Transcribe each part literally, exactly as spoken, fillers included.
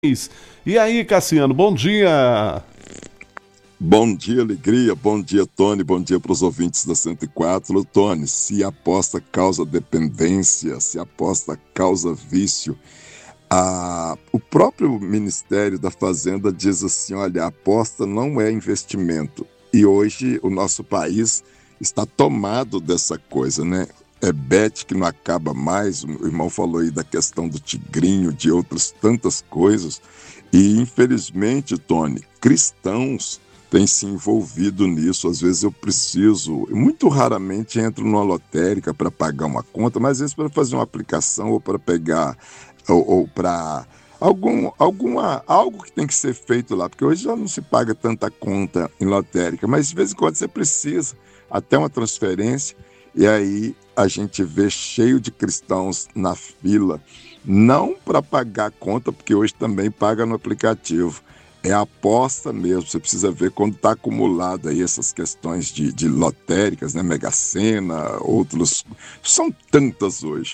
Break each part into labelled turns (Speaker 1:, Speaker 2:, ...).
Speaker 1: E aí, Cassiano, bom dia.
Speaker 2: Bom dia, alegria. Bom dia, Tony. Bom dia para os ouvintes da cento e quatro. Tony, se a aposta causa dependência, se a aposta causa vício, a... o próprio Ministério da Fazenda diz assim, olha, a aposta não é investimento. E hoje o nosso país está tomado dessa coisa, né? É bet que não acaba mais. O irmão falou aí da questão do tigrinho, de outras tantas coisas. E, infelizmente, Tony, cristãos têm se envolvido nisso. Às vezes eu preciso, muito raramente entro numa lotérica para pagar uma conta, mas às vezes para fazer uma aplicação ou para pegar, ou, ou para algum, alguma, algo que tem que ser feito lá, porque hoje já não se paga tanta conta em lotérica, mas de vez em quando você precisa, até uma transferência, e aí a gente vê cheio de cristãos na fila, não para pagar a conta, porque hoje também paga no aplicativo. É aposta mesmo, você precisa ver quando está acumulado aí essas questões de, de lotéricas, né? Mega Sena, outros, são tantas hoje.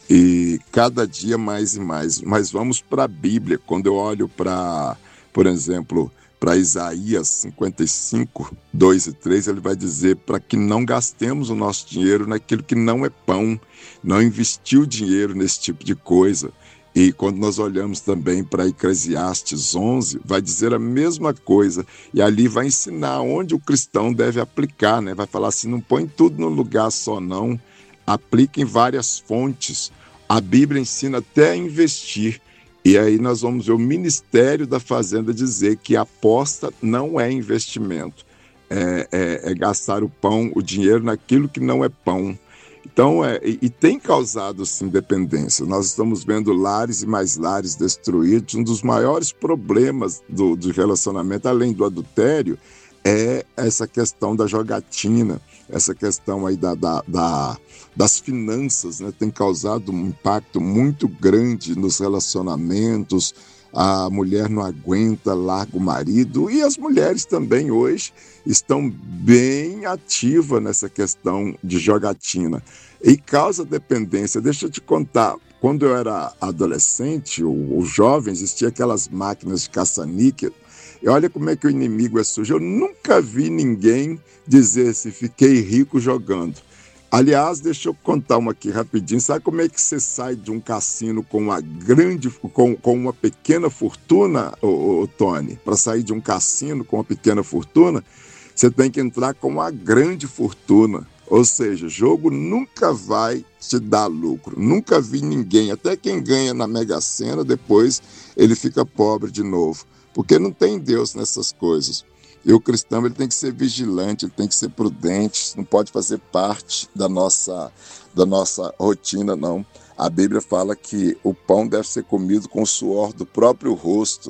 Speaker 2: E cada dia mais e mais. Mas vamos para a Bíblia, quando eu olho para, por exemplo, para Isaías cinquenta e cinco, dois e três, ele vai dizer para que não gastemos o nosso dinheiro naquilo que não é pão, não investir o dinheiro nesse tipo de coisa. E quando nós olhamos também para Eclesiastes onze, vai dizer a mesma coisa. E ali vai ensinar onde o cristão deve aplicar, né? Vai falar assim, não põe tudo num lugar só não, aplica em várias fontes. A Bíblia ensina até a investir. E aí nós vamos ver o Ministério da Fazenda dizer que aposta não é investimento. É, é, é gastar o pão, o dinheiro naquilo que não é pão. Então, é, e, e tem causado, sim, dependência. Nós estamos vendo lares e mais lares destruídos. Um dos maiores problemas do, do relacionamento, além do adultério, é essa questão da jogatina, essa questão aí da, da, da, das finanças, né? Tem causado um impacto muito grande nos relacionamentos. A mulher não aguenta, larga o marido, e as mulheres também hoje estão bem ativas nessa questão de jogatina e causa dependência. Deixa eu te contar, quando eu era adolescente ou, ou jovem, existiam aquelas máquinas de caça-níquel, e olha como é que o inimigo é sujo. Eu nunca vi ninguém dizer assim, fiquei rico jogando. Aliás, deixa eu contar uma aqui rapidinho. Sabe como é que você sai de um cassino com uma grande, com, com uma pequena fortuna, ô, ô, Tony? Para sair de um cassino com uma pequena fortuna, você tem que entrar com uma grande fortuna. Ou seja, jogo nunca vai te dar lucro. Nunca vi ninguém, até quem ganha na Mega Sena, depois ele fica pobre de novo. Porque não tem Deus nessas coisas. E o cristão ele tem que ser vigilante, ele tem que ser prudente, não pode fazer parte da nossa, da nossa rotina, não. A Bíblia fala que o pão deve ser comido com o suor do próprio rosto.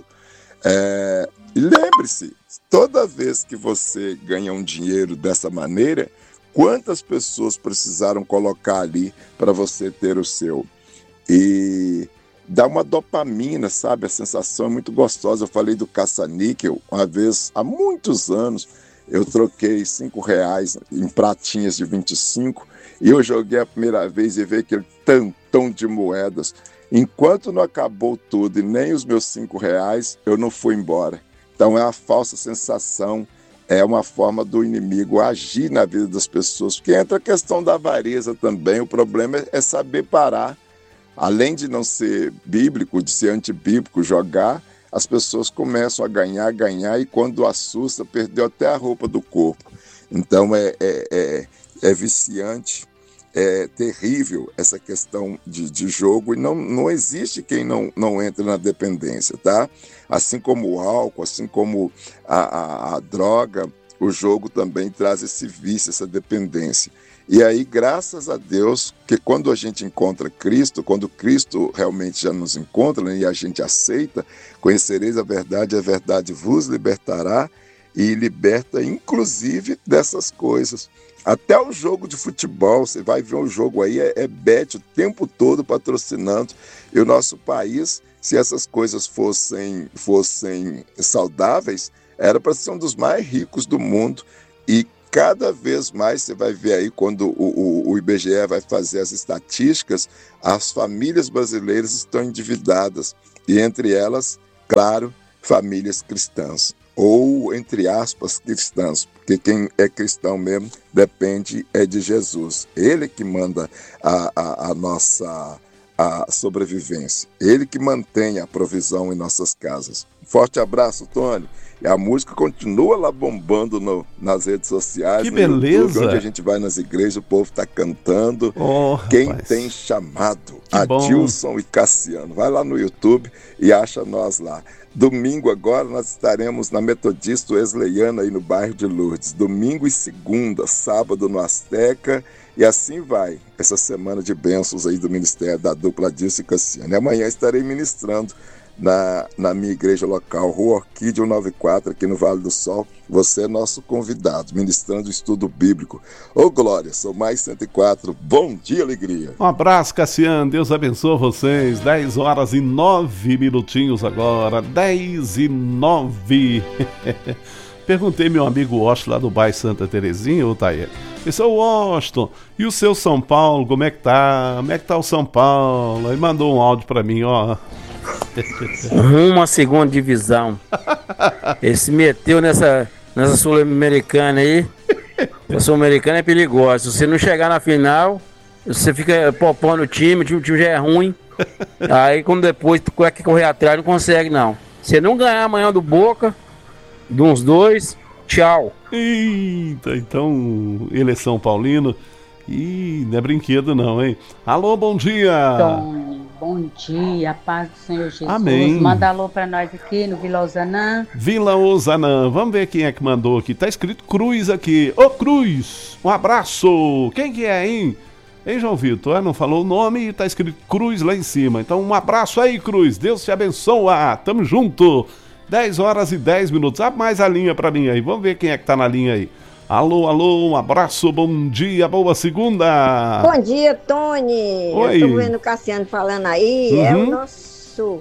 Speaker 2: É... E lembre-se, toda vez que você ganha um dinheiro dessa maneira, quantas pessoas precisaram colocar ali para você ter o seu? E dá uma dopamina, sabe? A sensação é muito gostosa. Eu falei do caça-níquel uma vez, há muitos anos, eu troquei cinco reais em pratinhas de vinte e cinco e eu joguei a primeira vez e vi aquele tantão de moedas. Enquanto não acabou tudo e nem os meus cinco reais, eu não fui embora. Então é uma falsa sensação, é uma forma do inimigo agir na vida das pessoas, porque entra a questão da avareza também. O problema é saber parar. Além de não ser bíblico, de ser antibíblico, jogar, as pessoas começam a ganhar, ganhar, e quando assusta, perdeu até a roupa do corpo. Então é, é, é, é viciante, é terrível essa questão de, de jogo, e não, não existe quem não, não entre na dependência, tá? Assim como o álcool, assim como a, a, a droga, o jogo também traz esse vício, essa dependência. E aí, graças a Deus, que quando a gente encontra Cristo, quando Cristo realmente já nos encontra, né, e a gente aceita, conhecereis a verdade, a verdade vos libertará, e liberta inclusive dessas coisas. Até o jogo de futebol, você vai ver um jogo aí, é, é bet o tempo todo patrocinando. E o nosso país, se essas coisas fossem, fossem saudáveis, era para ser um dos mais ricos do mundo. E cada vez mais você vai ver aí, quando o, o, o I B G E vai fazer as estatísticas, as famílias brasileiras estão endividadas, e entre elas claro, famílias cristãs, ou, entre aspas, cristãs, porque quem é cristão mesmo depende é de Jesus. Ele que manda a, a, a nossa a sobrevivência, ele que mantém a provisão em nossas casas. Forte abraço, Tony. E a música continua lá bombando no, nas redes sociais.
Speaker 1: Que beleza!
Speaker 2: YouTube, onde a gente vai nas igrejas, o povo está cantando.
Speaker 1: Oh,
Speaker 2: Quem
Speaker 1: rapaz.
Speaker 2: tem chamado?
Speaker 1: Que
Speaker 2: Adilson e Cassiano. Vai lá no YouTube e acha nós lá. Domingo agora nós estaremos na Metodista Wesleyana aí no bairro de Lourdes. Domingo e segunda, sábado no Azteca. E assim vai, essa semana de bênçãos aí do Ministério da dupla Adilson e Cassiano. E amanhã estarei ministrando na, na minha igreja local, Rua Orquídea cento e noventa e quatro, aqui no Vale do Sol. Você é nosso convidado, ministrando o estudo bíblico. Ô Glória, sou mais cento e quatro. Bom dia, alegria.
Speaker 1: Um abraço, Cassiano. Deus abençoe vocês. dez horas e nove minutinhos agora. dez e nove. Perguntei meu amigo Washington lá do bairro Santa Terezinha, ô Taia. Esse é o Washington. E o seu São Paulo, como é que tá? Como é que tá o São Paulo? Ele mandou um áudio pra mim, ó.
Speaker 3: Rumo à segunda divisão. Ele se meteu nessa, nessa Sul-Americana aí. A Sul-Americana é perigosa. Se você não chegar na final, você fica popando o time, o time, o time já é ruim. Aí quando depois tu quer correr atrás, não consegue não. Se não ganhar amanhã do Boca, de uns dois, tchau.
Speaker 1: Eita, então ele é São Paulino. Ih, não é brinquedo não, hein? Alô, bom dia!
Speaker 4: Tony, bom dia, paz do Senhor Jesus.
Speaker 1: Amém.
Speaker 4: Manda alô pra nós aqui no Vila Osanã.
Speaker 1: Vila Osanã, vamos ver quem é que mandou aqui. Tá escrito Cruz aqui. Ô Cruz, um abraço. Quem que é, hein? Hein, João Vitor? Não falou o nome e tá escrito Cruz lá em cima. Então um abraço aí, Cruz. Deus te abençoa. Tamo junto. dez horas e dez minutos. Abre mais a linha pra mim aí. Vamos ver quem é que tá na linha aí. Alô, alô, um abraço, bom dia, boa segunda.
Speaker 5: Bom dia, Tony.
Speaker 1: Oi.
Speaker 5: Eu tô vendo o Cassiano falando aí.
Speaker 1: Uhum.
Speaker 5: É o nosso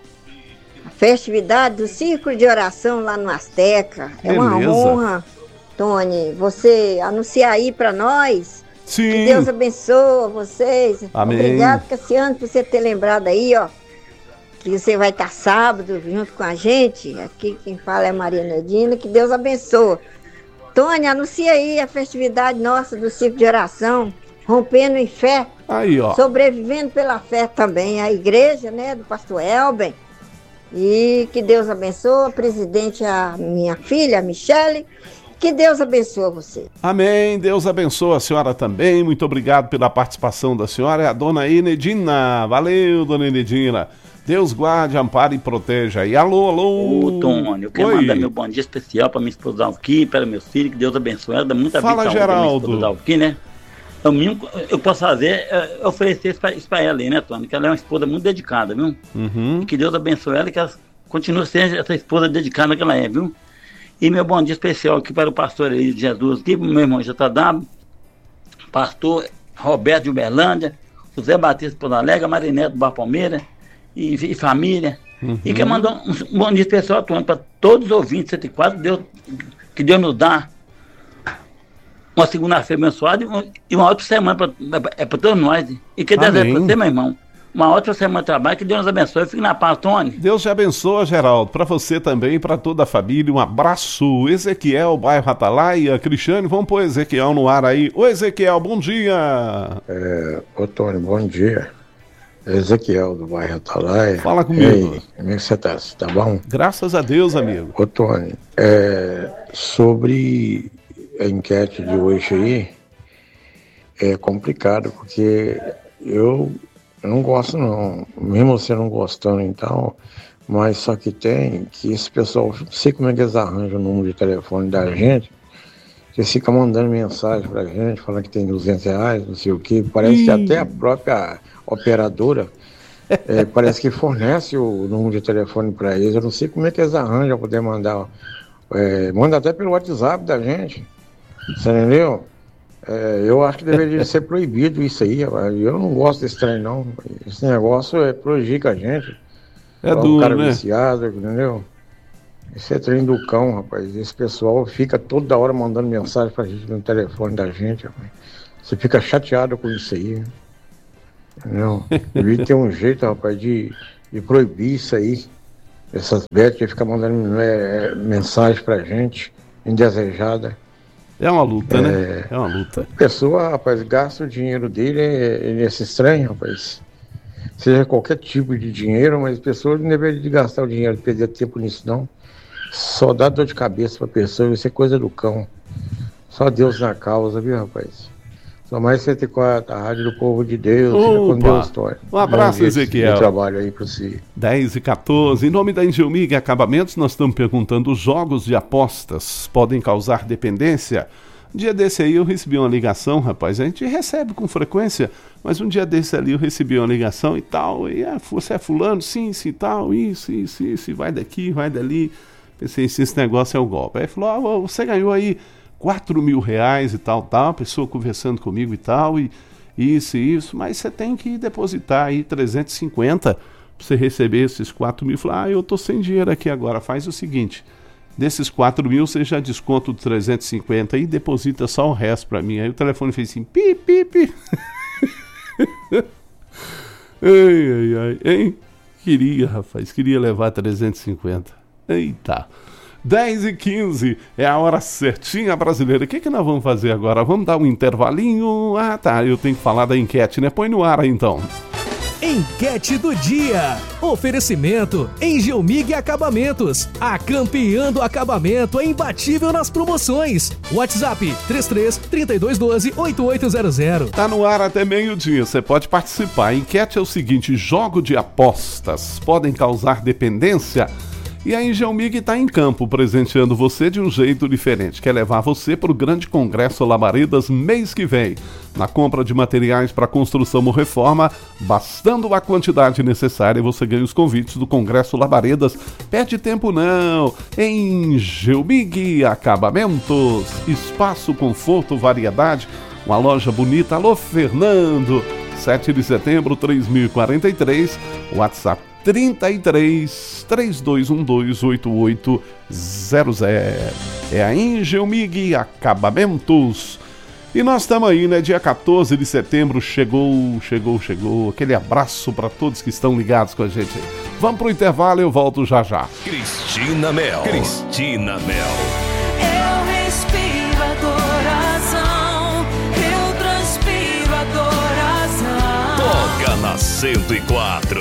Speaker 5: a festividade do Círculo de Oração lá no Azteca. É uma
Speaker 1: Beleza.
Speaker 5: honra, Tony, você anunciar aí pra nós.
Speaker 1: Sim.
Speaker 5: Que Deus abençoe vocês.
Speaker 1: Amém.
Speaker 5: Obrigado, Cassiano, por você ter lembrado aí, ó. Que você vai estar sábado junto com a gente. Aqui quem fala é Maria Nedina. Que Deus abençoe. Tony, anuncia aí a festividade nossa do ciclo de oração, rompendo em fé,
Speaker 1: Aí, ó.
Speaker 5: sobrevivendo pela fé também, a igreja, né, do pastor Elben. E que Deus abençoe, presidente, a minha filha, a Michele, que Deus abençoe você.
Speaker 1: Amém, Deus abençoe a senhora também, muito obrigado pela participação da senhora, é a dona Enedina, valeu, dona Enedina. Deus guarde, ampare e proteja. E alô, alô.
Speaker 6: Ô, Tony, eu quero
Speaker 1: Oi.
Speaker 6: mandar meu bom dia especial para minha esposa Alqui, para meus filhos, que Deus abençoe ela, dá muita
Speaker 1: Fala,
Speaker 6: vida pra minha
Speaker 1: Geraldo.
Speaker 6: esposa Alqui, né? O mínimo que eu posso fazer é oferecer isso pra, isso pra ela aí, né, Tony? Que ela é uma esposa muito dedicada, viu?
Speaker 1: Uhum.
Speaker 6: E que Deus abençoe ela e que ela continue sendo essa esposa dedicada que ela é, viu? E meu bom dia especial aqui para o pastor Eli de Jesus, aqui pro meu irmão J W, pastor Roberto de Uberlândia, José Batista de Porto Alegre, Marineto do Bar Palmeira, E, e família. Uhum. E quer mandar um, um bom dia especial, Tony, para todos os ouvintes cento e quatro, Deus, que Deus nos dá uma segunda-feira abençoada e uma, e uma ótima semana para é para todos nós. E que Deus
Speaker 1: Amém.
Speaker 6: é para você, meu irmão. Uma ótima semana de trabalho, que Deus nos abençoe. Fique na paz, Tony.
Speaker 1: Deus te abençoe, Geraldo. Para você também e para toda a família, um abraço. Ezequiel, bairro Atalaia. Cristiane, vamos pôr Ezequiel no ar aí. Ô, Ezequiel, bom dia.
Speaker 7: É, ô, Tony, bom dia. Ezequiel, do bairro Atalaia.
Speaker 1: Fala comigo.
Speaker 7: Ei, como é que você tá? Você tá bom?
Speaker 1: Graças a Deus, amigo.
Speaker 7: Ô, Tony, é, sobre a enquete de hoje aí, é complicado, porque eu não gosto não, mesmo você não gostando então, mas só que tem que esse pessoal, não sei como é que eles arranjam o número de telefone da gente, que eles ficam mandando mensagem pra gente, falando que tem duzentos reais, não sei o que, parece que até a própria operadora é, parece que fornece o número de telefone para eles. Eu não sei como é que eles arranjam para poder mandar. É, manda até pelo WhatsApp da gente. Você entendeu? É, eu acho que deveria ser proibido isso aí. Eu não gosto desse trem, não. Esse negócio é, prejudica a gente.
Speaker 1: É
Speaker 7: um
Speaker 1: duro,
Speaker 7: cara
Speaker 1: né?
Speaker 7: viciado, entendeu? Esse é trem do cão, rapaz. Esse pessoal fica toda hora mandando mensagem pra gente no telefone da gente, rapaz. Você fica chateado com isso aí. Entendeu? Devia ter um jeito, rapaz, de, de proibir isso aí. Essas betas que ficam mandando é, mensagem pra gente, indesejada.
Speaker 1: É uma luta,
Speaker 7: é,
Speaker 1: né? É uma luta.
Speaker 7: A pessoa, rapaz, gasta o dinheiro dele, ele é estranho, rapaz. Seja qualquer tipo de dinheiro, mas a pessoa não deveria de gastar o dinheiro, perder tempo nisso, não. Só dá dor de cabeça pra pessoa, isso é coisa do cão. Só Deus na causa, viu, rapaz? Só mais cento e quatro, a Rádio do Povo de Deus. Com Deus, Tony.
Speaker 1: Um abraço, Ezequiel.
Speaker 7: Bom trabalho aí para você.
Speaker 1: dez e quatorze. Em nome da Engelmig Acabamentos, nós estamos perguntando: os jogos de apostas podem causar dependência? Um dia desse aí eu recebi uma ligação, rapaz. A gente recebe com frequência, mas um dia desse ali eu recebi uma ligação e tal. E ah, você é fulano? Sim, sim, tal. Isso, isso, isso. Vai daqui, vai dali. Pensei, se esse negócio é o golpe. Aí falou: ah, você ganhou aí quatro mil reais e tal, tal, a pessoa conversando comigo e tal, e isso e isso, mas você tem que depositar aí trezentos e cinquenta para você receber esses quatro mil. Eu falei: ah, eu tô sem dinheiro aqui agora. Faz o seguinte, desses quatro mil você já desconta os trezentos e cinquenta e deposita só o resto para mim. Aí o telefone fez assim, pi, pi, pi. Ai, ai, ai, hein? Queria, rapaz, queria levar trezentos e cinquenta. Eita. dez e quinze, é a hora certinha brasileira. O que, que nós vamos fazer agora? Vamos dar um intervalinho? Ah, tá, eu tenho que falar da enquete, né? Põe no ar aí, então.
Speaker 8: Enquete do dia. Oferecimento Engelmig Acabamentos. A campeã do acabamento é imbatível nas promoções. WhatsApp três três, três dois um dois, oito oito zero zero.
Speaker 1: Tá no ar até meio-dia, você pode participar. A enquete é o seguinte: jogo de apostas podem causar dependência? E a Engelmig está em campo, presenteando você de um jeito diferente. Quer levar você para o grande Congresso Labaredas mês que vem. Na compra de materiais para construção ou reforma, bastando a quantidade necessária, você ganha os convites do Congresso Labaredas. Perde tempo não! Engelmig Acabamentos. Espaço, conforto, variedade. Uma loja bonita. Alô, Fernando! sete de setembro, três mil e quarenta e três. WhatsApp trinta e três, três dois um dois, oito oito zero zero. É a Engelmig Acabamentos. E nós estamos aí, né? Dia quatorze de setembro, chegou, chegou, chegou. Aquele abraço para todos que estão ligados com a gente aí. Vamos pro intervalo e eu volto já já.
Speaker 9: Cristina Mel. Cristina Mel.
Speaker 10: Eu respiro adoração, eu transpiro adoração.
Speaker 9: Toca na cento e quatro.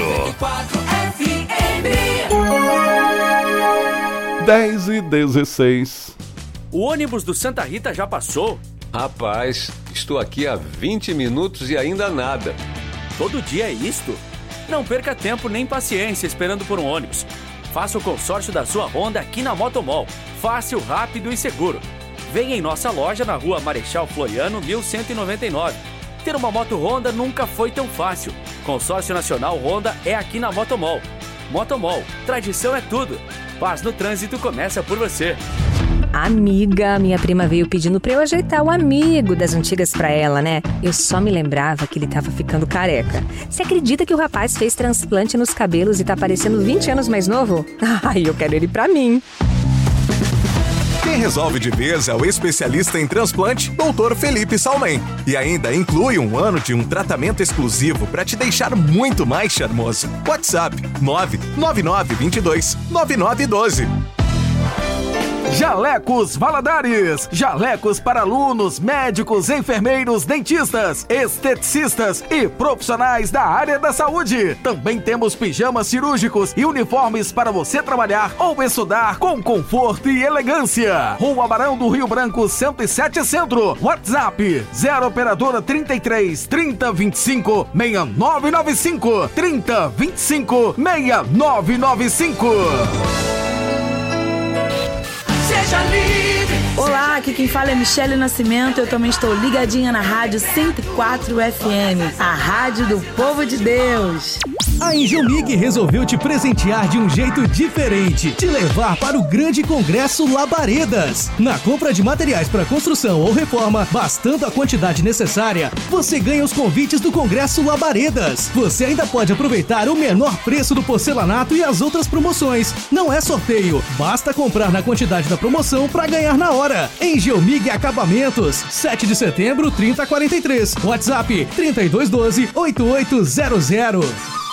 Speaker 1: dez e dezesseis.
Speaker 11: O ônibus do Santa Rita já passou?
Speaker 12: Rapaz, estou aqui há vinte minutos e ainda nada.
Speaker 11: Todo dia é isto? Não perca tempo nem paciência esperando por um ônibus. Faça o consórcio da sua Honda aqui na Motomol. Fácil, rápido e seguro. Venha em nossa loja na rua Marechal Floriano, mil cento e noventa e nove. Ter uma moto Honda nunca foi tão fácil. Consórcio Nacional Honda é aqui na Motomol. Motomol, tradição é tudo. Paz no trânsito começa por você.
Speaker 13: Amiga, minha prima veio pedindo pra eu ajeitar o amigo das antigas pra ela, né? Eu só me lembrava que ele tava ficando careca. Você acredita que o rapaz fez transplante nos cabelos e tá parecendo vinte anos mais novo? Ai, eu quero ele pra mim.
Speaker 14: Quem resolve de vez é o especialista em transplante, doutor Felipe Salmen. E ainda inclui um ano de um tratamento exclusivo para te deixar muito mais charmoso. WhatsApp nove nove nove dois dois nove nove um dois.
Speaker 15: Jalecos Valadares. Jalecos para alunos, médicos, enfermeiros, dentistas, esteticistas e profissionais da área da saúde. Também temos pijamas cirúrgicos e uniformes para você trabalhar ou estudar com conforto e elegância. Rua Barão do Rio Branco, cento e sete Centro. WhatsApp zero operadora trinta e três, trinta, vinte e cinco, sessenta e nove noventa e cinco, trinta, vinte e cinco, sessenta e nove noventa e cinco.
Speaker 10: Seja livre.
Speaker 16: Olá, aqui quem fala é Michele Nascimento. Eu também estou ligadinha na Rádio cento e quatro F M, a rádio do povo de Deus.
Speaker 8: A Engelmig resolveu te presentear de um jeito diferente, te levar para o grande Congresso Labaredas. Na compra de materiais para construção ou reforma, bastando a quantidade necessária, você ganha os convites do Congresso Labaredas. Você ainda pode aproveitar o menor preço do porcelanato e as outras promoções. Não é sorteio, basta comprar na quantidade da promoção para ganhar na hora. Engelmig Acabamentos, sete de setembro, trinta, quarenta e três. WhatsApp trinta e dois doze, oito oito zero zero.